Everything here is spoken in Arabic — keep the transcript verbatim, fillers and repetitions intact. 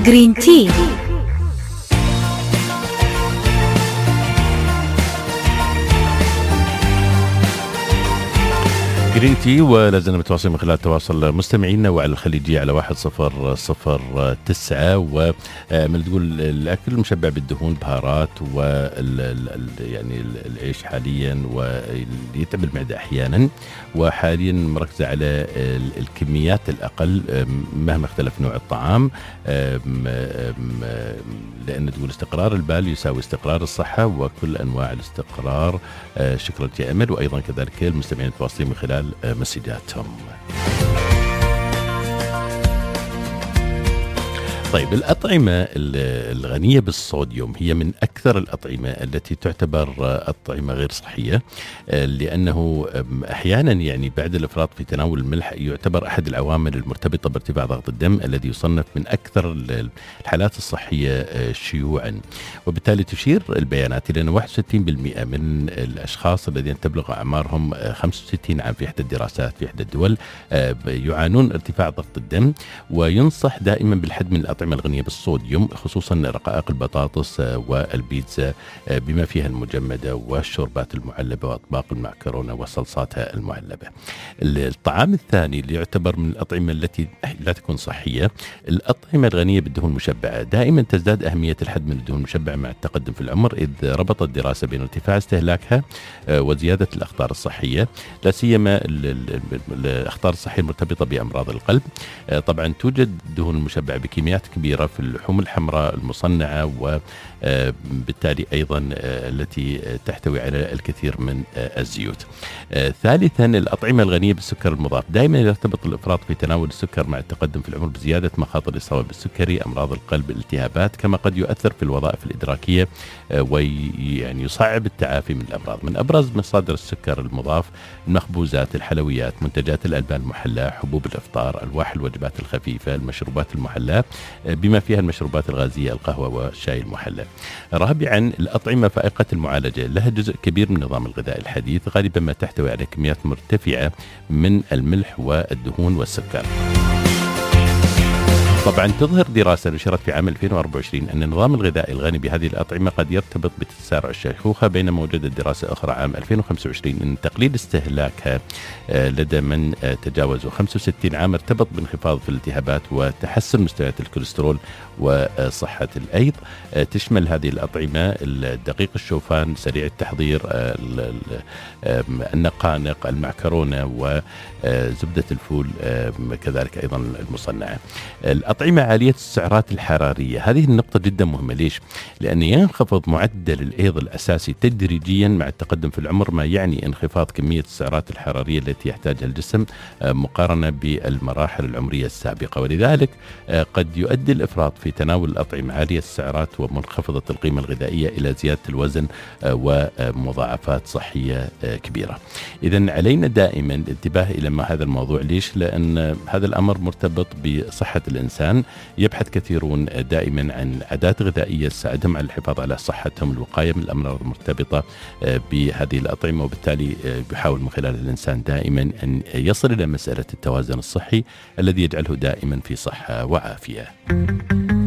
جرين تي. جرين تي، ولازلنا متواصلين من خلال تواصل مستمعينا وعلى الخليجية على واحد صفر صفر تسعة. ومن تقول الأكل المشبع بالدهون، بهارات، وال يعني العيش حاليا ويتعب المعدة أحيانا، وحاليا مركزة على الكميات الأقل مهما اختلف نوع الطعام، لأن تقول استقرار البال يساوي استقرار الصحة، وكل أنواع الاستقرار. شكرا يا أمل، وأيضا كذلك المستمعين المتواصلين من خلال مسجاتهم. طيب، الأطعمة الغنية بالصوديوم هي من أكثر الأطعمة التي تعتبر أطعمة غير صحية، لأنه أحيانا يعني بعد الإفراط في تناول الملح يعتبر أحد العوامل المرتبطة بارتفاع ضغط الدم، الذي يصنف من أكثر الحالات الصحية شيوعا. وبالتالي تشير البيانات إلى أن واحد وستين بالمئة من الأشخاص الذين تبلغ أعمارهم خمسة وستين عام في إحدى الدراسات في إحدى الدول يعانون ارتفاع ضغط الدم. وينصح دائما بالحد من الأطعمة الغنية بالصوديوم، خصوصا رقائق البطاطس والبيتزا بما فيها المجمدة، والشوربات المعلبة، وأطباق المعكرونة وصلصاتها المعلبة. الطعام الثاني اللي يعتبر من الأطعمة التي لا تكون صحية، الأطعمة الغنية بالدهون المشبعة. دائما تزداد أهمية الحد من الدهون المشبعة مع التقدم في العمر، إذ ربطت الدراسة بين ارتفاع استهلاكها وزيادة الأخطار الصحية، لا سيما الأخطار الصحية المرتبطة بأمراض القلب. طبعا توجد دهون مشبعة بكميات كبيرة في اللحوم الحمراء المصنعة، وبالتالي أيضا التي تحتوي على الكثير من الزيوت. ثالثا، الأطعمة الغنية بالسكر المضاف. دائما يرتبط الإفراط في تناول السكر مع التقدم في العمر بزيادة مخاطر الإصابة بالسكري، أمراض القلب، الالتهابات، كما قد يؤثر في الوظائف الإدراكية ويعني يصعب التعافي من الأمراض. من أبرز مصادر السكر المضاف المخبوزات، الحلويات، منتجات الألبان المحلاة، حبوب الإفطار، ألواح الوجبات الخفيفة، المشروبات المحلاة بما فيها المشروبات الغازية، القهوة والشاي المحلى. رابعا، الأطعمة فائقة المعالجة، لها جزء كبير من النظام الغذائي الحديث، غالبا ما تحتوي على كميات مرتفعة من الملح والدهون والسكر. طبعا تظهر دراسة نشرت في عام ألفين وأربعة وعشرين أن النظام الغذائي الغني بهذه الأطعمة قد يرتبط بتسارع الشيخوخة، بينما وجدت دراسة أخرى عام ألفين وخمسة وعشرين أن تقليل استهلاكها لدى من تجاوزوا خمسة وستين عام ارتبط بانخفاض في الالتهابات وتحسن مستويات الكوليسترول وصحة الأيض. تشمل هذه الأطعمة الدقيق الشوفان سريع التحضير، النقانق، المعكرونة، وزبدة الفول كذلك أيضا المصنعة. الأطعمة عالية السعرات الحرارية، هذه النقطة جدا مهمة. ليش؟ لأن ينخفض معدل الأيض الأساسي تدريجيا مع التقدم في العمر، ما يعني انخفاض كمية السعرات الحرارية التي يحتاجها الجسم مقارنة بالمراحل العمرية السابقة. ولذلك قد يؤدي الإفراط في تناول الأطعمة عالية السعرات ومنخفضة القيمة الغذائية إلى زيادة الوزن ومضاعفات صحية كبيرة. إذن علينا دائما الانتباه إلى ما هذا الموضوع. ليش؟ لأن هذا الأمر مرتبط بصحة الإنسان. يبحث كثيرون دائما عن عادات غذائية تساعدهم على الحفاظ على صحتهم، الوقاية من الأمراض المرتبطة بهذه الأطعمة، وبالتالي بيحاول من خلال الإنسان دائما أن يصل إلى مسألة التوازن الصحي الذي يجعله دائما في صحة وعافية.